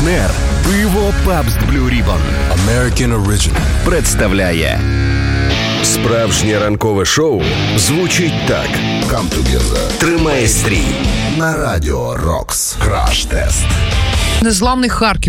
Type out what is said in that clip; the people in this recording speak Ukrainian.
партнер пиво Pabst Blue Ribbon American Original представляє справжнє ранкове шоу звучить так. Come Together. Тримай стрій На радіо Рокс. Краш-тест. Незламний Харків.